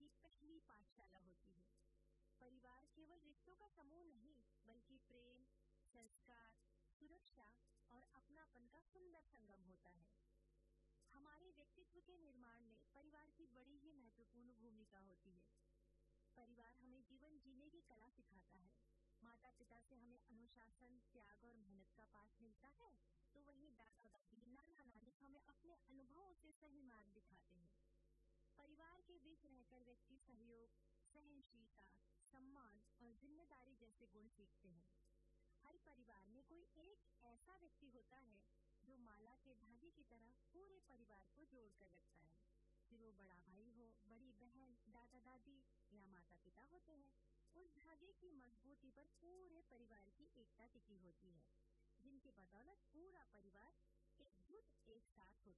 पहली पाठशाला होती है। परिवार केवल रिश्तों का समूह नहीं, बल्कि प्रेम, संस्कार, सुरक्षा और अपनापन का सुंदर संगम होता है। हमारे व्यक्तित्व के निर्माण में परिवार की बड़ी ही महत्वपूर्ण भूमिका होती है। परिवार हमें जीवन जीने की कला सिखाता है। माता पिता से हमें अनुशासन, त्याग और मेहनत का पाठ मिलता है, तो वहीं दादा दादी, नाना नानी हमें अपने अनुभवों से सही मार्ग दिखाते हैं। परिवार के बीच रहकर व्यक्ति सहयोग, सहनशीलता, सम्मान और जिम्मेदारी जैसे गुण सीखते हैं। हर परिवार में कोई एक ऐसा व्यक्ति होता है जो माला के धागे की तरह पूरे परिवार को जोड़कर रखता है। फिर वो बड़ा भाई हो, बड़ी बहन, दादा दादी या माता पिता होते हैं। उस धागे की मजबूती पर पूरे परिवार की एकता टिकी होती है, जिनकी बदौलत पूरा परिवार एकजुट, एक